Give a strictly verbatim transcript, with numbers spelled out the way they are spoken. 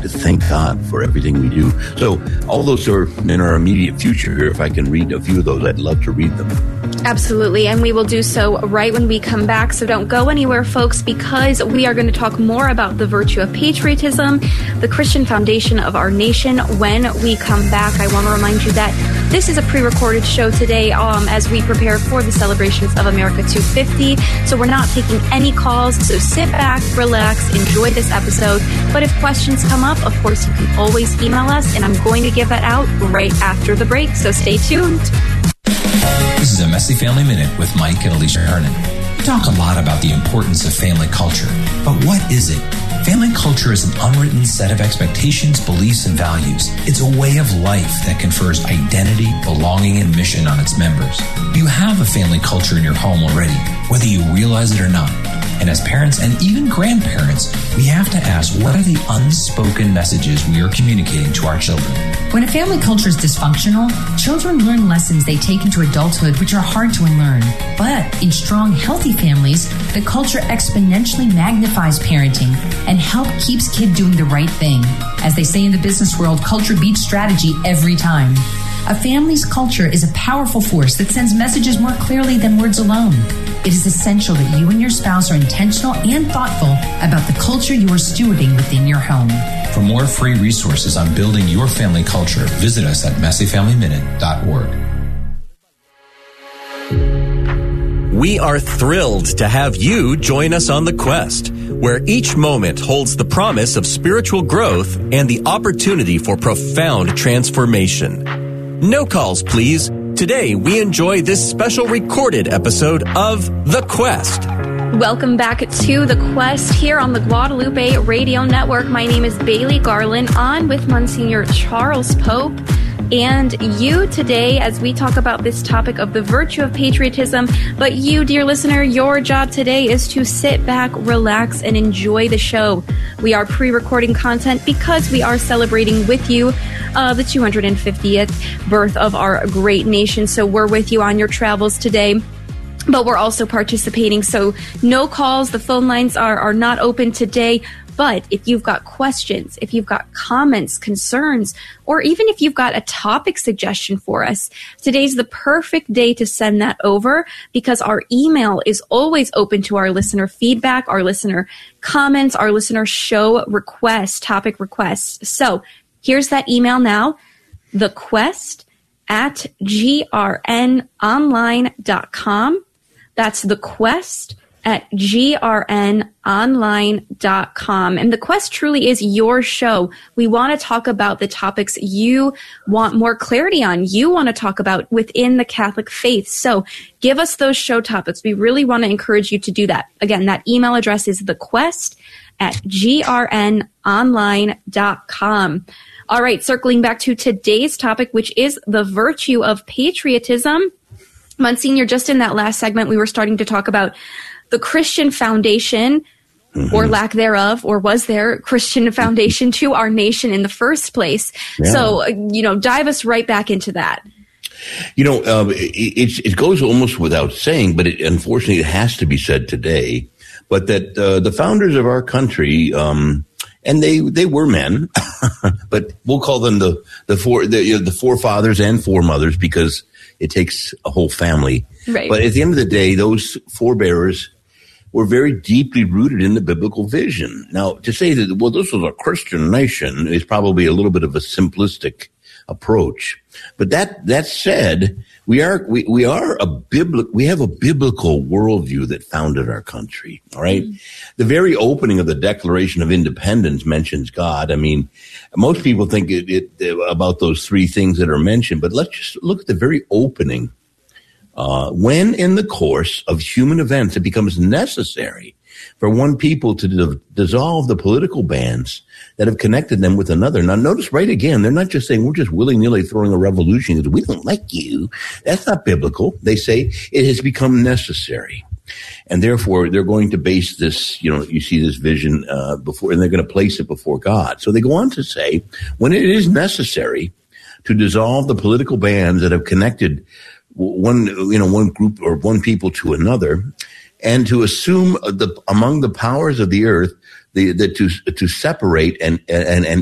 to thank God for everything we do. So all those are in our immediate future here. If I can read a few of those, I'd love to read them. Absolutely, and we will do so right when we come back. So don't go anywhere, folks, because we are going to talk more about the virtue of patriotism, the Christian foundation of our nation, when we come back. I want to remind you that this is a pre-recorded show today um, as we prepare for the celebrations of America two fifty. So we're not taking any calls, so sit back, relax, enjoy this episode. But if questions come up, of course, you can always email us, and I'm going to give that out right after the break, so stay tuned. This is a Messy Family Minute with Mike and Alicia Hernan. We talk a lot about the importance of family culture, but what is it? Family culture is an unwritten set of expectations, beliefs, and values. It's a way of life that confers identity, belonging, and mission on its members. You have a family culture in your home already, whether you realize it or not. And as parents and even grandparents, we have to ask, what are the unspoken messages we are communicating to our children? When a family culture is dysfunctional, children learn lessons they take into adulthood which are hard to unlearn. But in strong, healthy families, the culture exponentially magnifies parenting and help keeps kid doing the right thing. As they say in the business world, culture beats strategy every time. A family's culture is a powerful force that sends messages more clearly than words alone. It is essential that you and your spouse are intentional and thoughtful about the culture you are stewarding within your home. For more free resources on building your family culture, visit us at messy family minute dot org. We are thrilled to have you join us on The Quest, where each moment holds the promise of spiritual growth and the opportunity for profound transformation. No calls, please. Today, we enjoy this special recorded episode of The Quest. Welcome back to The Quest here on the Guadalupe Radio Network. My name is Bailey Garland, on with Monsignor Charles Pope and you today as we talk about this topic of the virtue of patriotism. But you, dear listener, your job today is to sit back, relax, and enjoy the show. We are pre-recording content because we are celebrating with you uh, the two hundred fiftieth birth of our great nation. So we're with you on your travels today. But we're also participating, so no calls. The phone lines are, are not open today. But if you've got questions, if you've got comments, concerns, or even if you've got a topic suggestion for us, today's the perfect day to send that over, because our email is always open to our listener feedback, our listener comments, our listener show requests, topic requests. So here's that email now, thequest at g r n online dot com. That's thequest at g r n online dot com. And The Quest truly is your show. We want to talk about the topics you want more clarity on, you want to talk about within the Catholic faith. So give us those show topics. We really want to encourage you to do that. Again, that email address is thequest at g r n online dot com. All right, circling back to today's topic, which is the virtue of patriotism. Monsignor, just in that last segment, we were starting to talk about the Christian foundation, mm-hmm. or lack thereof, or was there Christian foundation to our nation in the first place? Yeah. So, you know, dive us right back into that. You know, uh, it, it goes almost without saying, but it, unfortunately it has to be said today, but that uh, the founders of our country, um, and they, they were men, but we'll call them the, the four, the, you know, the forefathers and foremothers, because it takes a whole family. Right. But at the end of the day, those forebearers were very deeply rooted in the biblical vision. Now, to say that, well, this was a Christian nation is probably a little bit of a simplistic approach. But that, that said, we are, we, we are a biblical, we have a biblical worldview that founded our country. All right. Mm-hmm. The very opening of the Declaration of Independence mentions God. I mean, most people think it, it about those three things that are mentioned, but let's just look at the very opening. Uh, when in the course of human events, it becomes necessary for one people to d- dissolve the political bands that have connected them with another. Now, notice right again, they're not just saying we're just willy-nilly throwing a revolution because we don't like you. That's not biblical. They say it has become necessary. And therefore, they're going to base this, you know, you see this vision uh, before, and they're going to place it before God. So they go on to say, when it is necessary to dissolve the political bands that have connected one, you know, one group or one people to another, and to assume the among the powers of the earth, the, the to to separate and and and